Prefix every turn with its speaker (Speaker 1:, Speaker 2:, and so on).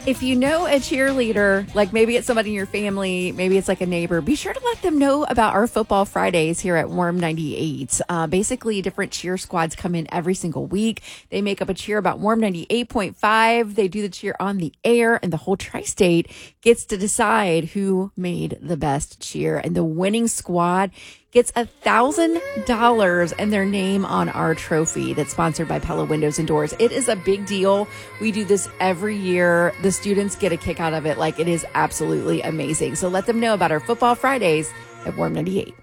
Speaker 1: If you know a cheerleader, like maybe it's somebody in your family, maybe it's like a neighbor, be sure to let them know about our Football Fridays here at Warm 98. Basically, different cheer squads come in every single week. They make up a cheer about Warm 98.5. They do the cheer on the air, and the whole tri-state gets to decide who made the best cheer. And the winning squad gets $1,000 and their name on our trophy that's sponsored by Pella Windows and Doors. It is a big deal. We do this every year. The students get a kick out of it. Like, it is absolutely amazing. So let them know about our Football Fridays at Warm 98.